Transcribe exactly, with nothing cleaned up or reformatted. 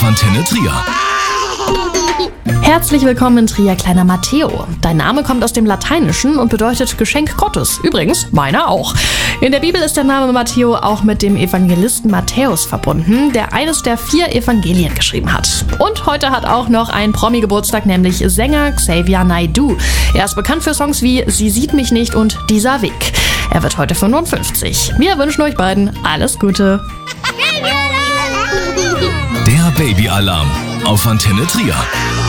auf Antenne Trier. Herzlich willkommen in Trier, kleiner Matteo. Dein Name kommt aus dem Lateinischen und bedeutet Geschenk Gottes. Übrigens, meiner auch. In der Bibel ist der Name Matteo auch mit dem Evangelisten Matthäus verbunden, der eines der vier Evangelien geschrieben hat. Und heute hat auch noch ein Promi Geburtstag, nämlich Sänger Xavier Naidoo. Er ist bekannt für Songs wie Sie sieht mich nicht und Dieser Weg. Er wird heute fünfundfünfzig. Wir wünschen euch beiden alles Gute. Der Babyalarm auf Antenne Trier.